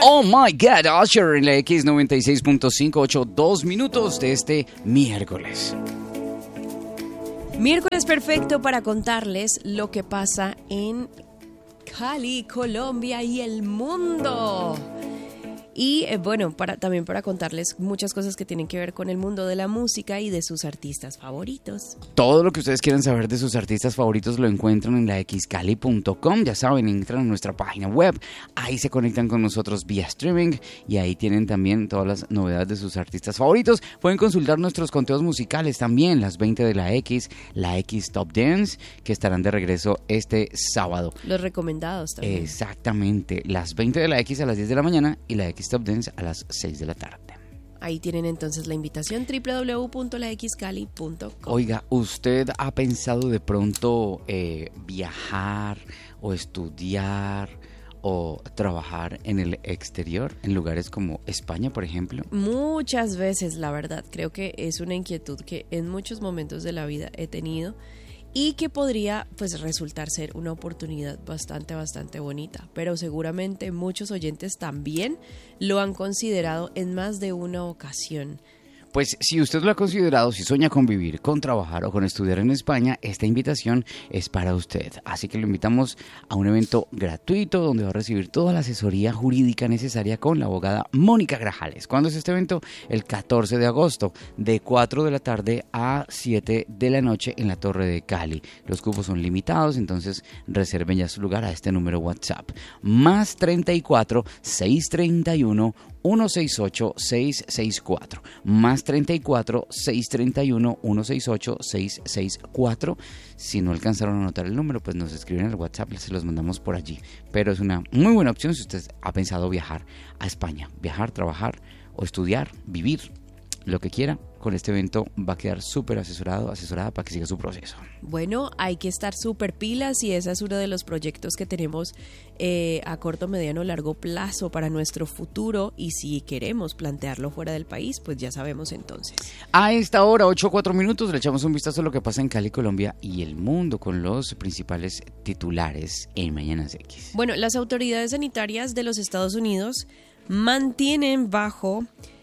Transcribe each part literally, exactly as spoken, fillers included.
Oh my God, Usher en la X noventa y seis punto cinco, ocho, dos minutos de este miércoles. Miércoles perfecto para contarles lo que pasa en Cali, Colombia y el mundo. Y eh, bueno, para, también para contarles muchas cosas que tienen que ver con el mundo de la música y de sus artistas favoritos. Todo lo que ustedes quieran saber de sus artistas favoritos lo encuentran en la x cali punto com. Ya saben, entran a nuestra página web, ahí se conectan con nosotros vía streaming y ahí tienen también todas las novedades de sus artistas favoritos. Pueden consultar nuestros conteos musicales también, las veinte de la X, la X Top Dance, que estarán de regreso este sábado. Los recomendados también. Exactamente, las veinte de la X a las diez de la mañana y la X Top Dance a las seis de la tarde. Ahí tienen entonces la invitación, doble u doble u doble u punto la x cali punto com. Oiga, ¿usted ha pensado de pronto eh, viajar o estudiar o trabajar en el exterior, en lugares como España, por ejemplo? Muchas veces, la verdad. Creo que es una inquietud que en muchos momentos de la vida he tenido y que podría pues resultar ser una oportunidad bastante, bastante bonita. Pero seguramente muchos oyentes también lo han considerado en más de una ocasión. Pues si usted lo ha considerado, si sueña con vivir, con trabajar o con estudiar en España, esta invitación es para usted. Así que lo invitamos a un evento gratuito donde va a recibir toda la asesoría jurídica necesaria con la abogada Mónica Grajales. ¿Cuándo es este evento? El catorce de agosto, de cuatro de la tarde a siete de la noche en la Torre de Cali. Los cupos son limitados, entonces reserven ya su lugar a este número WhatsApp. Más treinta y cuatro, seiscientos treinta y uno, ciento sesenta y ocho, seiscientos sesenta y cuatro, más treinta y cuatro, seiscientos treinta y uno, ciento sesenta y ocho, seiscientos sesenta y cuatro. Si no alcanzaron a anotar el número, pues nos escriben al WhatsApp y se los mandamos por allí. Pero es una muy buena opción si usted ha pensado viajar a España, viajar, trabajar o estudiar, vivir, lo que quiera. Con este evento va a quedar súper asesorado, asesorada para que siga su proceso. Bueno, hay que estar súper pilas y ese es uno de los proyectos que tenemos eh, a corto, mediano, largo plazo para nuestro futuro, y si queremos plantearlo fuera del país, pues ya sabemos entonces. A esta hora, ocho o cuatro minutos, le echamos un vistazo a lo que pasa en Cali, Colombia y el mundo con los principales titulares en Mañanas X. Bueno, las autoridades sanitarias de los Estados Unidos mantienen bajo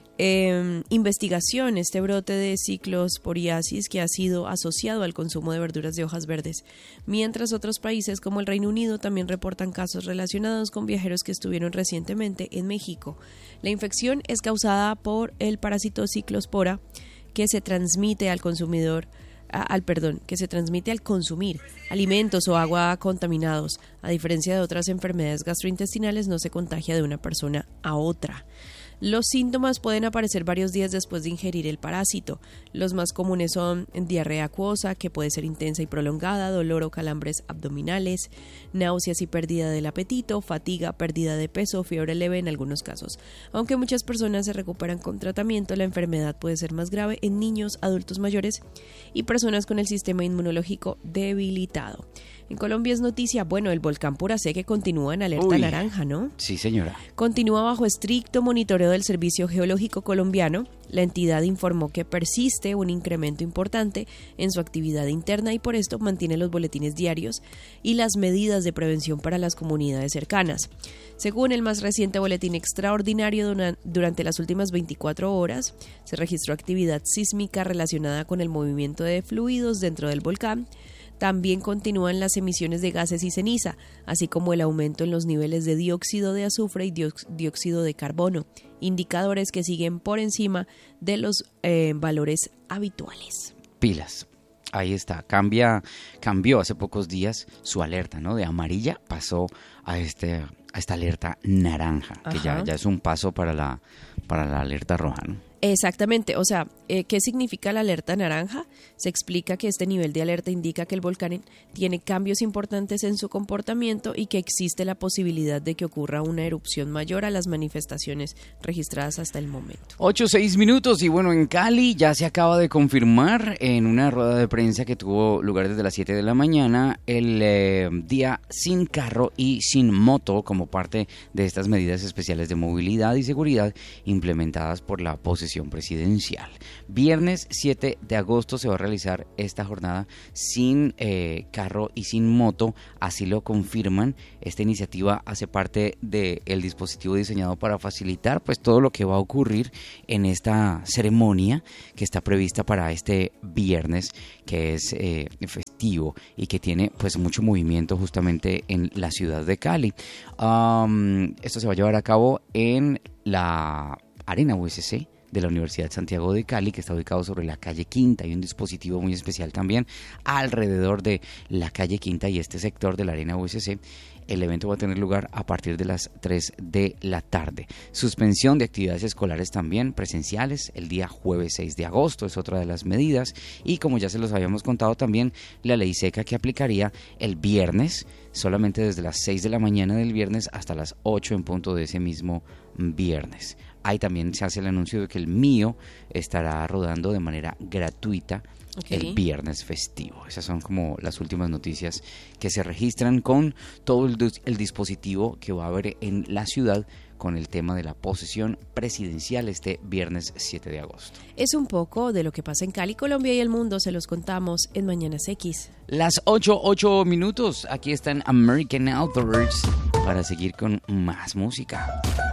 Eh, investigación este brote de ciclosporiasis que ha sido asociado al consumo de verduras de hojas verdes, mientras otros países como el Reino Unido también reportan casos relacionados con viajeros que estuvieron recientemente en México. La infección es causada por el parásito ciclospora que se transmite al consumidor al perdón, que se transmite al consumir alimentos o agua contaminados. A diferencia de otras enfermedades gastrointestinales, no se contagia de una persona a otra. Los síntomas pueden aparecer varios días después de ingerir el parásito. Los más comunes son diarrea acuosa, que puede ser intensa y prolongada, dolor o calambres abdominales, náuseas y pérdida del apetito, fatiga, pérdida de peso, fiebre leve en algunos casos. Aunque muchas personas se recuperan con tratamiento, la enfermedad puede ser más grave en niños, adultos mayores y personas con el sistema inmunológico debilitado. En Colombia es noticia, bueno, el volcán Puracé continúa en alerta Uy, naranja, ¿no? Sí, señora. Continúa bajo estricto monitoreo del Servicio Geológico Colombiano. La entidad informó que persiste un incremento importante en su actividad interna y por esto mantiene los boletines diarios y las medidas de prevención para las comunidades cercanas. Según el más reciente boletín extraordinario, durante las últimas veinticuatro horas se registró actividad sísmica relacionada con el movimiento de fluidos dentro del volcán. También continúan las emisiones de gases y ceniza, así como el aumento en los niveles de dióxido de azufre y dióxido de carbono, indicadores que siguen por encima de los eh, valores habituales. Pilas. Ahí está, cambia, cambió hace pocos días su alerta, ¿no? De amarilla pasó a este, a esta alerta naranja, que ya, ya es un paso para la, para la alerta roja, ¿no? Exactamente, o sea, eh, ¿qué significa la alerta naranja? Se explica que este nivel de alerta indica que el volcán tiene cambios importantes en su comportamiento y que existe la posibilidad de que ocurra una erupción mayor a las manifestaciones registradas hasta el momento. Ocho, seis minutos y bueno, en Cali ya se acaba de confirmar en una rueda de prensa que tuvo lugar desde las siete de la mañana el eh, día sin carro y sin moto como parte de estas medidas especiales de movilidad y seguridad implementadas por la posesión sesión presidencial. Viernes siete de agosto se va a realizar esta jornada sin eh, carro y sin moto, así lo confirman. Esta iniciativa hace parte del dispositivo diseñado para facilitar pues todo lo que va a ocurrir en esta ceremonia que está prevista para este viernes, que es eh, festivo y que tiene pues mucho movimiento justamente en la ciudad de Cali. Um, esto se va a llevar a cabo en la Arena U S C de la Universidad Santiago de Cali, que está ubicado sobre la calle Quinta. Hay un dispositivo muy especial también alrededor de la calle Quinta y este sector de la Arena U S C. El evento va a tener lugar a partir de las tres de la tarde. Suspensión de actividades escolares también presenciales el día jueves seis de agosto, es otra de las medidas. Y como ya se los habíamos contado también, la ley seca que aplicaría el viernes, solamente desde las seis de la mañana del viernes hasta las ocho en punto de ese mismo viernes. Ahí también se hace el anuncio de que el mío estará rodando de manera gratuita okay. el viernes festivo. Esas son como las últimas noticias que se registran con todo el, el dispositivo que va a haber en la ciudad con el tema de la posesión presidencial este viernes siete de agosto. Es un poco de lo que pasa en Cali, Colombia y el mundo, se los contamos en Mañanas X. Las ocho, ocho minutos, aquí están American Outdoors para seguir con más música.